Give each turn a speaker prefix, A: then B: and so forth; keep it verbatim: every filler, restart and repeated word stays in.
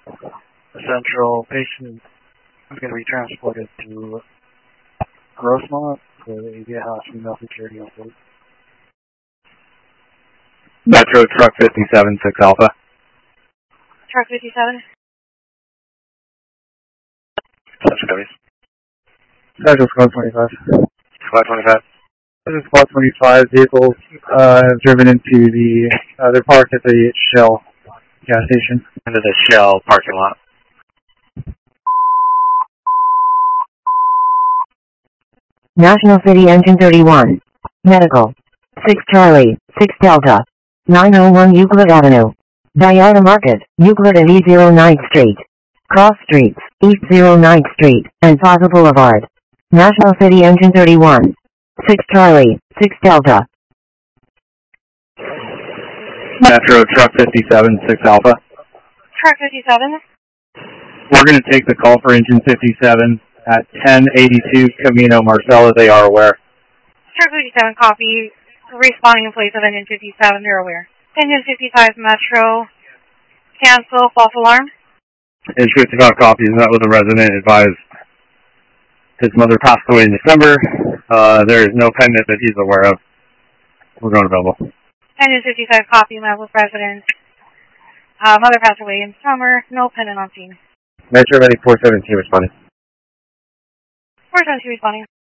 A: Central patient is going to be transported to Grossmont for the A V A Hospital security update.
B: Metro Truck fifty-seven, six Alpha.
C: Truck fifty-seven.
B: Central Counties.
A: Central Squad twenty-five.
B: Squad twenty-five.
A: This is Squad twenty-five. Vehicles uh, have driven into the, uh, they're parked at the Shell gas station.
B: Into the Shell parking lot.
D: National City Engine thirty-one. Medical. six Charlie, six Delta. nine oh one Euclid Avenue. Vallarta Market, Euclid and E zero ninth Street. Cross Streets, East zero ninth Street, and Plaza Boulevard. National City Engine thirty-one. six Charlie, six Delta.
B: Metro Truck fifty-seven, six Alpha.
C: Truck fifty-seven.
B: We're going to take the call for Engine fifty-seven at ten eighty-two Camino Marcelo. They are aware.
C: Truck fifty-seven, copy. Responding in place of Engine fifty-seven, they're aware. Engine fifty-five, Metro. Cancel, false alarm.
B: Engine fifty-five, copy. Is met with a resident. Advised his mother passed away in December. Uh, there is no pendant that he's aware of. We're going to Belleville.
C: Engine fifty-five, copy. Met with resident. Uh, mother passed away in summer. No pendant on scene.
B: Metro ready four seventeen responding.
C: four seventeen responding.